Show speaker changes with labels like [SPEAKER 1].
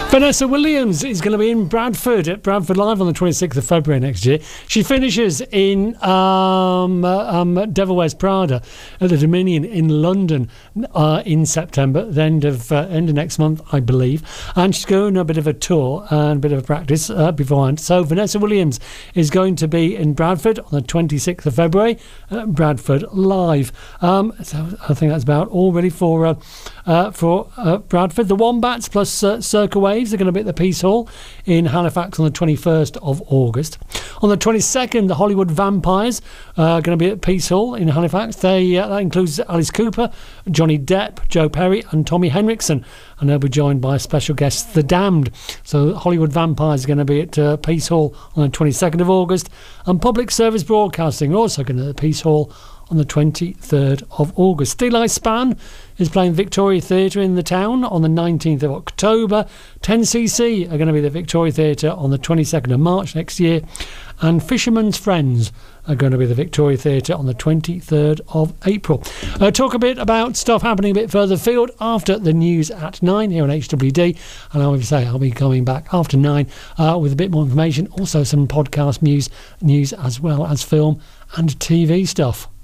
[SPEAKER 1] Vanessa Williams is going to be in Bradford at Bradford Live on the 26th of February next year. She finishes in Devil Wears Prada at the Dominion in London in September, the end of next month, I believe. And she's going on a bit of a tour and a bit of a practice beforehand. So Vanessa Williams is going to be in Bradford on the 26th of February at Bradford Live. So I think that's about all ready for Bradford. The Wombats plus Circa Waves are going to be at the Peace Hall in Halifax on the 21st of August. On the 22nd, the Hollywood Vampires are going to be at Peace Hall in Halifax. That includes Alice Cooper, Johnny Depp, Joe Perry and Tommy Henriksen, and they'll be joined by special guests The Damned. So Hollywood Vampires are going to be at Peace Hall on the 22nd of August, and Public Service Broadcasting are also going to be at Peace Hall on the 23rd of August. Steel Eye Span is playing Victoria Theatre in the town on the 19th of October. 10cc are going to be at the Victoria Theatre on the 22nd of March next year. And Fisherman's Friends are going to be at the Victoria Theatre on the 23rd of April. Talk a bit about stuff happening a bit further afield after the news at 9 here on HWD. And I will say I'll be coming back after 9 with a bit more information. Also some podcast news as well as film and TV stuff.